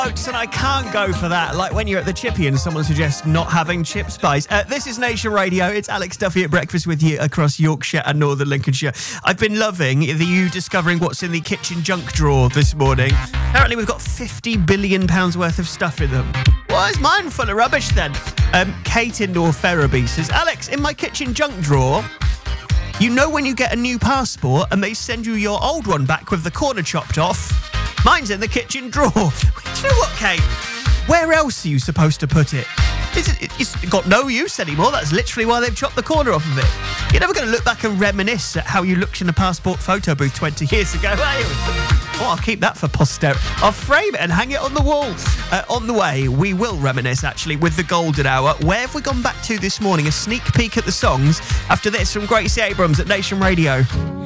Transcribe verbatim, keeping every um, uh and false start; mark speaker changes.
Speaker 1: Oats, and I can't go for that. Like when you're at the chippy and someone suggests not having chip spice. Uh, this is Nation Radio. It's Alex Duffy at breakfast with you across Yorkshire and Northern Lincolnshire. I've been loving the you discovering what's in the kitchen junk drawer this morning. Apparently we've got fifty billion pounds worth of stuff in them. Why is mine full of rubbish then? Um, Kate in North Ferriby says, Alex, in my kitchen junk drawer, you know when you get a new passport and they send you your old one back with the corner chopped off? Mine's in the kitchen drawer. Do you know what, Kate? Where else are you supposed to put it? Is it it's got no use anymore. That's literally why they've chopped the corner off of it. You're never going to look back and reminisce at how you looked in a passport photo booth twenty years ago, are you? Oh, I'll keep that for posterity. I'll frame it and hang it on the wall. Uh, on the way, we will reminisce, actually, with the Golden Hour. Where have we gone back to this morning? A sneak peek at the songs after this from Gracie Abrams at Nation Radio.